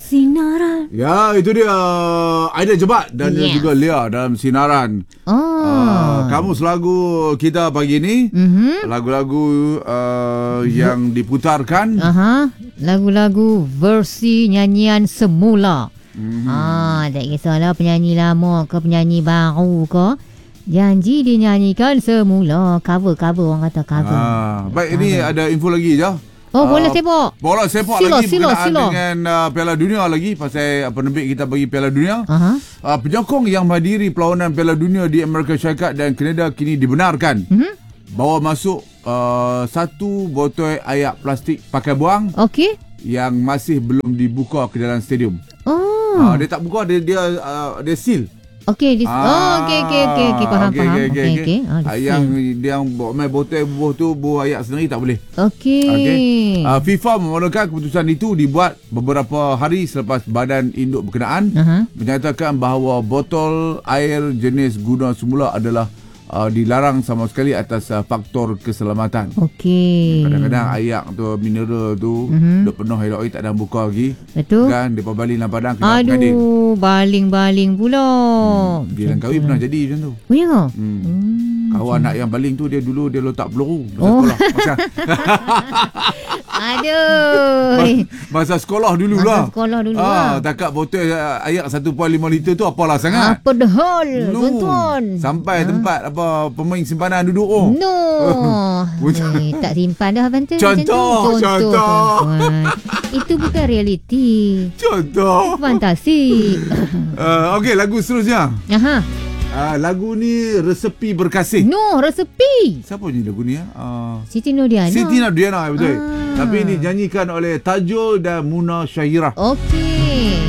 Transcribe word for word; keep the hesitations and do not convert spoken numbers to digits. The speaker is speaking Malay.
Sinaran. Ya, itu dia Aida Jebat dan Yes. juga Lia dalam Sinaran. Oh. Uh, kamu selagu kita pagi ni, Mhm. lagu-lagu uh, yang diputarkan. Aha, lagu-lagu versi nyanyian semula. Mhm. Ah, tak kisahlah penyanyi lama ke penyanyi baru ke. Janji dinyanyikan semula. Cover-cover orang kata cover. Ah, baik, cover. ini ada info lagi je. Oh, bola Ah, sepak. Bola sepak Silo, lagi silo, berkenaan silo. dengan uh, Piala Dunia lagi. Pasal apa nebik kita bagi Piala Dunia. Aha. Uh, penyokong yang menghadiri perlawanan Piala Dunia di Amerika Syarikat dan Kanada kini dibenarkan Mhm. bawa masuk uh, satu botol air plastik pakai buang Okey. yang masih belum dibuka ke dalam stadium. Oh. Uh, dia tak buka, dia dia uh, dia seal. Okey, dis- oh, okey okey okey okey faham Okey, faham. okey, Okey okey, okey. Ah, Ah, dis- yang yang bawa main botol buah tu buah air sendiri tak boleh. Okey. Okey. Uh, FIFA membenarkan keputusan itu dibuat beberapa hari selepas Badan Induk Berkenaan Aha. menyatakan bahawa botol air jenis guna semula adalah uh, dilarang sama sekali atas uh, faktor keselamatan. Okey. Kadang-kadang air tu mineral tu Mhm. duk penuh air air tak ada buka lagi. Betul. Kan depa balik dalam padang kena pengadil. Aduh, baling-baling pula. Hmm, Dia dan kahwin pernah jadi macam tu. Oh, ya ke? Hmm. Hmm. Kawan anak yang baling tu dia dulu dia letak peluru masa Oh. sekolah. Masa, Aduh. masa sekolah dulu Masa lah. sekolah dulu Ah, lah. takat botol uh, air satu perpuluhan lima liter tu apalah sangat. Apa dah hal, No. tuan-tuan? Sampai Ha? tempat apa pemain simpanan duduk oh. No. eh, tak simpan dah Banten. Contoh, macam tu. contoh. tuan-tuan. Itu bukan realiti. Contoh. Fantasi. Uh, Okey, lagu seterusnya. Aha. Uh, lagu ni Resepi Berkasih. No, resepi. Siapa nyanyi lagu ni ya? Uh, Siti Nurdiana. Siti Nurdiana betul. Ah. Tapi ini dinyanyikan oleh Tajul dan Muna Syahirah. Okey.